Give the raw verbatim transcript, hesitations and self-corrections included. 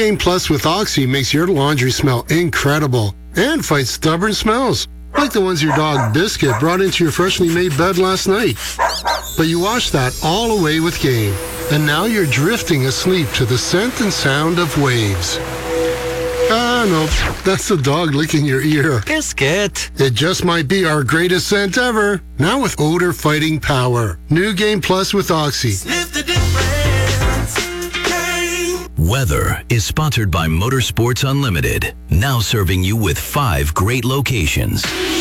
Gain Plus with Oxy makes your laundry smell incredible and fights stubborn smells, like the ones your dog Biscuit brought into your freshly made bed last night. But you washed that all away with Gain, and now you're drifting asleep to the scent and sound of waves. Ah, no, that's the dog licking your ear. Biscuit. It just might be our greatest scent ever. Now with odor-fighting power. New Gain Plus with Oxy. Sniff the difference. Gain. Weather is sponsored by Motorsports Unlimited, now serving you with five great locations.